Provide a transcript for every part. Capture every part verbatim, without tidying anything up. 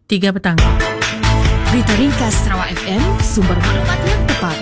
tiga petang. Berita ringkas Sarawak F M, sumber maklumat yang tepat.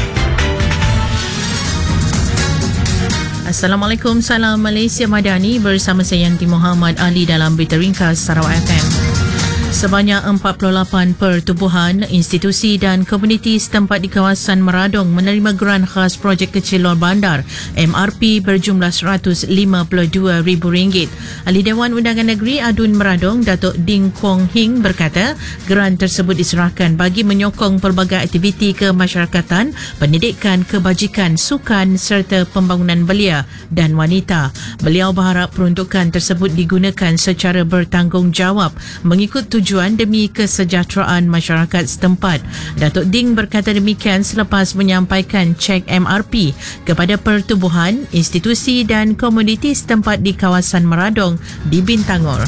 Assalamualaikum, salam Malaysia Madani, bersama saya Yanti Muhammad Ali dalam Berita Ringkas Sarawak F M. Sebanyak empat puluh lapan pertubuhan, institusi dan komuniti setempat di kawasan Meradong menerima geran khas projek kecil luar bandar M R P berjumlah seratus lima puluh dua ribu ringgit. Ahli Dewan Undangan Negeri Adun Meradong, Datuk Ding Kwong Hing berkata, geran tersebut diserahkan bagi menyokong pelbagai aktiviti kemasyarakatan, pendidikan, kebajikan, sukan serta pembangunan belia dan wanita. Beliau berharap peruntukan tersebut digunakan secara bertanggungjawab mengikut tujuan demi kesejahteraan masyarakat setempat. Datuk Ding berkata demikian selepas menyampaikan cek M R P kepada pertubuhan, institusi dan komuniti setempat di kawasan Meradong di Bintangor.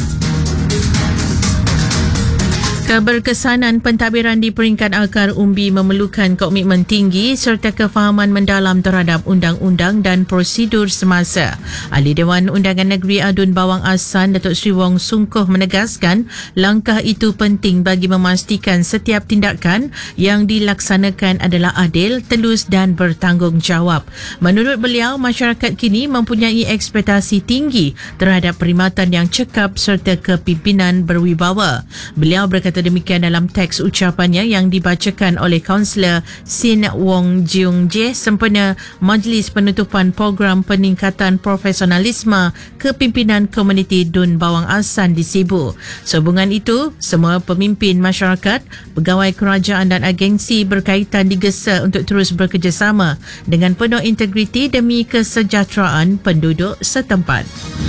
Keberkesanan pentadbiran di peringkat akar umbi memerlukan komitmen tinggi serta kefahaman mendalam terhadap undang-undang dan prosedur semasa. Ahli Dewan Undangan Negeri Adun Bawang Asan, Datuk Seri Wong Sungkuh menegaskan langkah itu penting bagi memastikan setiap tindakan yang dilaksanakan adalah adil, telus dan bertanggungjawab. Menurut beliau, masyarakat kini mempunyai ekspektasi tinggi terhadap perkhidmatan yang cekap serta kepimpinan berwibawa. Beliau berkata demikian dalam teks ucapannya yang dibacakan oleh Kaunselor Sin Wong Jiung Jie sempena Majlis Penutupan Program Peningkatan Profesionalisme Kepimpinan Komuniti Dun Bawang Asan di Sibu. Sehubungan itu, semua pemimpin masyarakat, pegawai kerajaan dan agensi berkaitan digesa untuk terus bekerjasama dengan penuh integriti demi kesejahteraan penduduk setempat.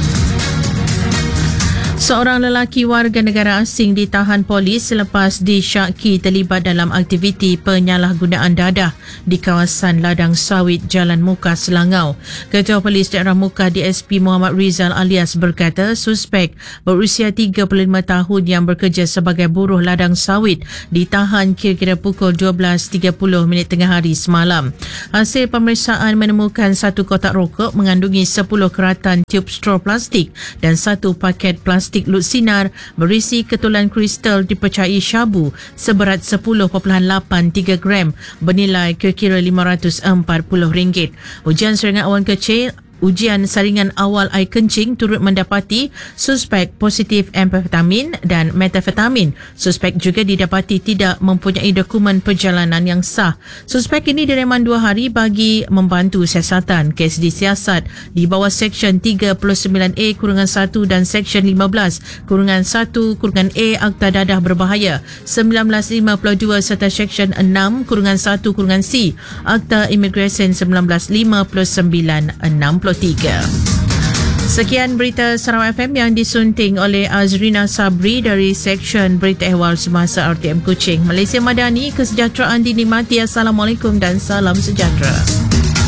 Seorang lelaki warga negara asing ditahan polis selepas disyaki terlibat dalam aktiviti penyalahgunaan dadah di kawasan Ladang Sawit, Jalan Muka, Selangau. Ketua Polis Daerah Muka D S P Muhammad Rizal Alias berkata suspek berusia tiga puluh lima tahun yang bekerja sebagai buruh ladang sawit ditahan kira-kira pukul dua belas tiga puluh minit tengah hari semalam. Hasil pemeriksaan menemukan satu kotak rokok mengandungi sepuluh keratan tiub straw plastik dan satu paket plastik lut sinar berisi ketulan kristal dipercayai syabu seberat sepuluh perpuluhan lapan tiga gram bernilai kira-kira lima ratus empat puluh ringgit. Ujian saringan awan kecil Ujian saringan awal air kencing turut mendapati suspek positif amfetamin dan metafetamin. Suspek juga didapati tidak mempunyai dokumen perjalanan yang sah. Suspek ini direman dua hari bagi membantu siasatan. Kes disiasat di bawah Seksyen tiga puluh sembilan A kurungan satu dan Seksyen lima belas kurungan satu kurungan A Akta Dadah Berbahaya sembilan belas lima puluh dua serta Seksyen enam kurungan satu kurungan C Akta Imigresen sembilan belas lima puluh sembilan enam puluh tiga. Sekian berita Sarawak F M yang disunting oleh Azrina Sabri dari Seksyen Berita Ehwal Semasa R T M Kuching. Malaysia Madani, kesejahteraan dinikmati. Assalamualaikum dan salam sejahtera.